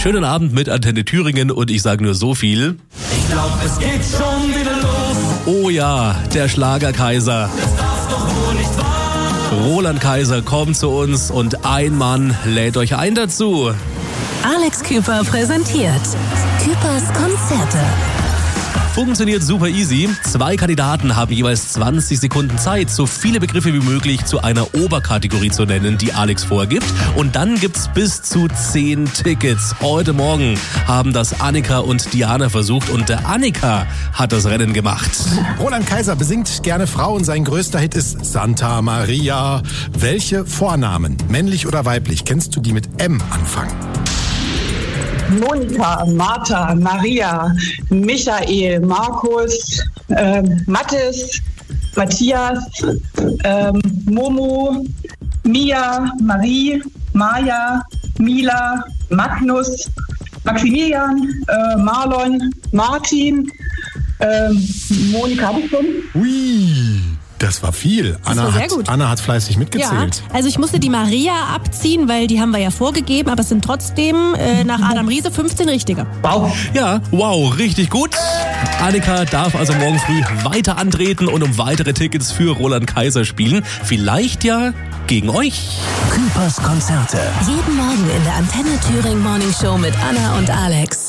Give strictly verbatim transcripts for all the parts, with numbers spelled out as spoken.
Schönen Abend mit Antenne Thüringen und ich sage nur so viel. Ich glaub, es geht schon wieder los. Oh ja, der Schlagerkaiser. Das darf doch wohl nicht wahr. Roland Kaiser kommt zu uns und ein Mann lädt euch ein dazu. Alex Küper präsentiert Küpers Konzerte. Funktioniert super easy. Zwei Kandidaten haben jeweils zwanzig Sekunden Zeit, so viele Begriffe wie möglich zu einer Oberkategorie zu nennen, die Alex vorgibt. Und dann gibt's bis zu zehn Tickets. Heute Morgen haben das Annika und Diana versucht und der Annika hat das Rennen gemacht. Roland Kaiser besingt gerne Frauen. Sein größter Hit ist Santa Maria. Welche Vornamen, männlich oder weiblich, kennst du, die mit M anfangen? Monika, Martha, Maria, Michael, Markus, ähm, Mathis, Matthias, ähm, Momo, Mia, Marie, Maja, Mila, Magnus, Maximilian, äh, Marlon, Martin, ähm, Monika habe ich schon. Ui, das war viel. Das Anna, war sehr hat, gut. Anna hat fleißig mitgezählt. Ja, also ich musste die Maria abziehen, weil die haben wir ja vorgegeben, aber es sind trotzdem äh, nach Adam Riese fünfzehn richtige. Wow. Ja, wow, richtig gut. Annika darf also morgen früh weiter antreten und um weitere Tickets für Roland Kaiser spielen. Vielleicht ja gegen euch. Küpers Konzerte. Jeden Morgen in der Antenne Thüringen Morning Show mit Anna und Alex.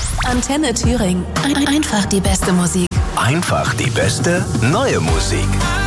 Antenne Thüringen. Ein- Einfach die beste Musik. Einfach die beste neue Musik.